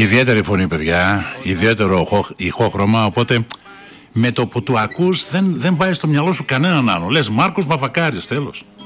Ιδιαίτερη φωνή, παιδιά. Ιδιαίτερο ηχόχρωμα. Οπότε με το που του ακούς δεν βάζει στο μυαλό σου κανέναν άλλο. Λες Μάρκος Βαβακάρης, τέλος.